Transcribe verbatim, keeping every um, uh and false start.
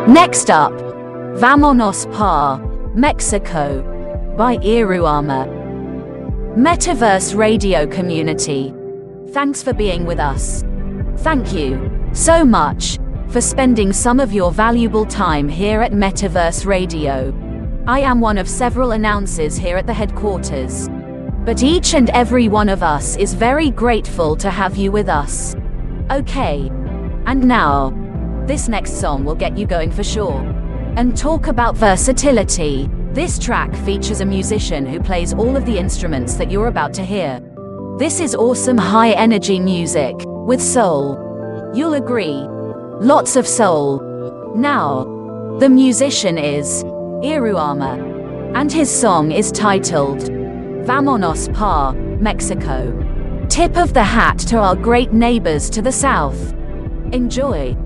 Next up, Vámonos pa Mexico by Iruama. Metaverse Radio community, thanks for being with us. Thank you so much for spending some of your valuable time here at Metaverse Radio. I am one of several announcers here at the headquarters, but each and every one of us is very grateful to have you with us. Okay, and now, this next song will get you going for sure. And talk about versatility. This track features a musician who plays all of the instruments that you're about to hear. This is awesome high energy music with soul. You'll agree. Lots of soul. Now, the musician is Iruama, and his song is titled Vámonos pa Mexico. Tip of the hat to our great neighbors to the south. Enjoy.